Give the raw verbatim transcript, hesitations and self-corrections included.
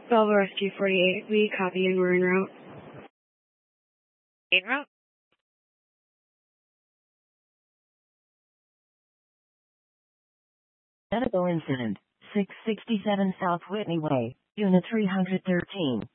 Bravo Rescue forty-eight, we copy and we're en route. En route. Medical incident, six sixty-seven South Whitney Way, Unit three hundred thirteen.